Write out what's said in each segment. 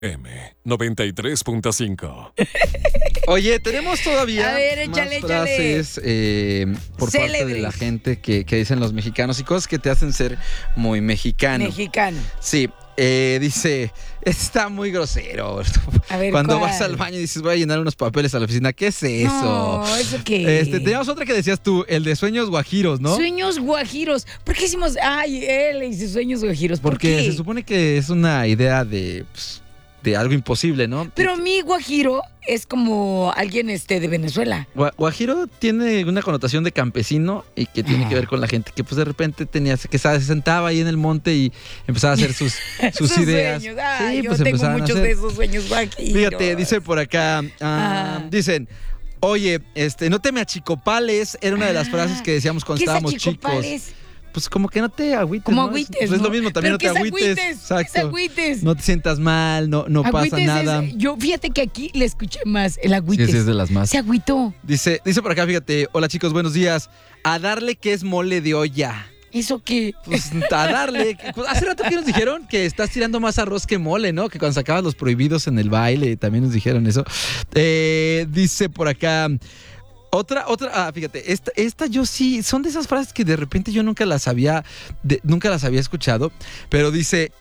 93.5. Oye, tenemos todavía A ver, échale, más frases por parte de la gente que dicen los mexicanos y cosas que te hacen ser muy mexicano. Mexicano. Sí, dice, está muy grosero. A ver, Cuando ¿cuál? vas al baño y dices, voy a llenar unos papeles a la oficina, ¿qué es eso? No, ¿eso qué? Teníamos otra que decías tú, el de sueños guajiros, ¿no? Sueños guajiros. ¿Por qué decimos, ay, él dice sueños guajiros? ¿Por Porque qué? se supone que es una idea de algo imposible, ¿no? Pero mi guajiro es como alguien de Venezuela. Guajiro tiene una connotación de campesino y que tiene que ver con la gente que pues de repente se sentaba ahí en el monte y empezaba a hacer sus ideas. Sueños. Ay, Sí, yo pues tengo empezaban a muchos hacer. de esos sueños guajiros. Fíjate, dice por acá, dicen, oye, no te me achicopales, era una de las frases que decíamos cuando ¿Qué es estábamos chicos. achicopales? Pues como que no te agüites. Como ¿no? agüites, Pues es ¿no? lo mismo, también ¿Pero no te qué es agüites. agüites? Exacto. ¿Qué es agüites? No te sientas mal, no pasa Agüites nada. yo fíjate que aquí le escuché más el agüites. Sí, es de las más. Se agüitó. Dice por acá, fíjate, hola chicos, buenos días. A darle que es mole de olla. ¿Eso qué? Pues a darle. Pues, hace rato que nos dijeron que estás tirando más arroz que mole, ¿no? Que cuando sacabas los prohibidos en el baile, también nos dijeron eso. Dice por acá. Otra, fíjate, esta yo sí, son de esas frases que de repente yo nunca las había escuchado, pero dice,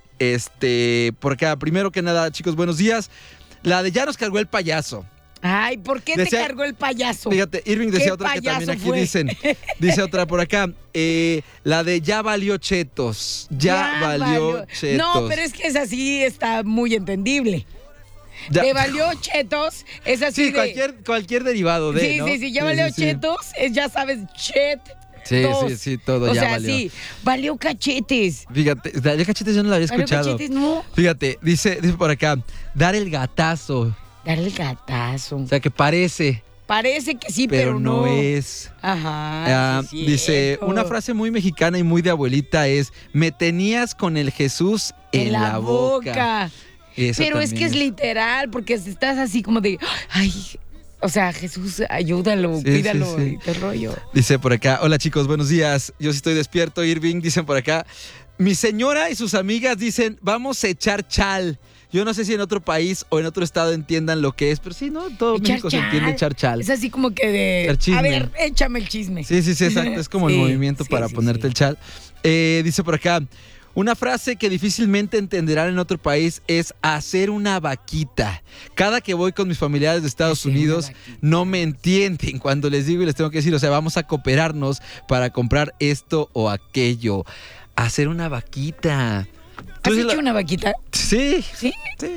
por acá, primero que nada, chicos, buenos días, la de ya nos cargó el payaso. Ay, ¿por qué te cargó el payaso? Fíjate, Irving decía otra que también aquí dice otra por acá, la de ya valió chetos, ya valió chetos. No, pero es que esa sí está muy entendible. Te valió chetos, es así sí, cualquier derivado de, ¿no? Sí, ya valió chetos, ya sabes, chet. Sí, todo o ya sea, valió. sí, valió cachetes. Fíjate, valió cachetes yo no la había escuchado. Valió cachetes, no. Fíjate, dice por acá, dar el gatazo. Dar el gatazo. O sea, que parece. Parece que sí, pero no es. Ajá. Sí, dice, una frase muy mexicana y muy de abuelita es, me tenías con el Jesús en la boca. Pero es que es literal, porque estás así como de, ay, o sea, Jesús, ayúdalo, cuídalo, sí. y rollo. Dice por acá, hola chicos, buenos días, yo sí estoy despierto, Irving, dicen por acá, mi señora y sus amigas dicen, vamos a echar chal. Yo no sé si en otro país o en otro estado entiendan lo que es, pero sí, ¿no? Todo México se entiende echar chal. Es así como que de, a ver, échame el chisme. Sí, exacto, es como el movimiento para ponerte el chal. Dice por acá, una frase que difícilmente entenderán en otro país es hacer una vaquita. Cada que voy con mis familiares de Estados Unidos no me entienden cuando les digo y les tengo que decir, o sea, vamos a cooperarnos para comprar esto o aquello. Hacer una vaquita. ¿Has hecho una vaquita? Sí. ¿Sí?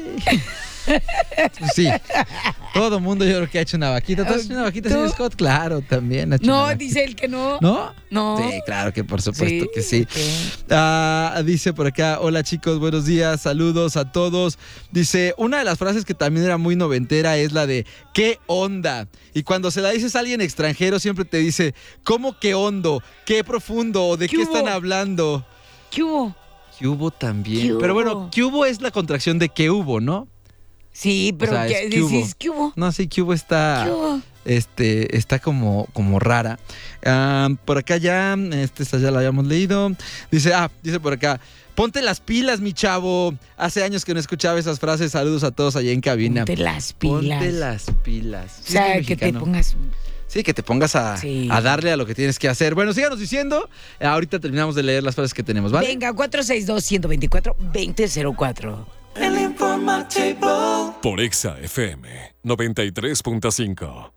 Sí. Todo mundo yo creo que ha hecho una vaquita. ¿Tú has hecho una vaquita, señor Scott? Claro, también ha hecho una vaquita. Dice él que no. ¿No? No. Sí, claro que por supuesto que sí. Okay. Dice por acá, hola chicos, buenos días, saludos a todos. Dice, una de las frases que también era muy noventera es la de ¿qué onda? Y cuando se la dices a alguien extranjero siempre te dice, ¿cómo qué hondo? ¿Qué profundo? ¿O de qué están hablando? ¿Qué hubo? ¿Qué hubo también? ¿Qué hubo? Pero bueno, ¿qué hubo? Es la contracción de ¿qué hubo, no? Sí, pero o sea, ¿qué dices? ¿Qué hubo? No, sí, ¿qué hubo? Está... ¿Qué hubo? Está como rara. Por acá ya, esta ya la habíamos leído. Dice por acá, ponte las pilas, mi chavo. Hace años que no escuchaba esas frases. Saludos a todos allá en cabina. Ponte las pilas. Ponte las pilas. O sea, que te pongas... Sí, que te pongas a darle a lo que tienes que hacer. Bueno, síganos diciendo. Ahorita terminamos de leer las frases que tenemos, ¿vale? Venga, 462-124-2004. Por Exa FM 93.5.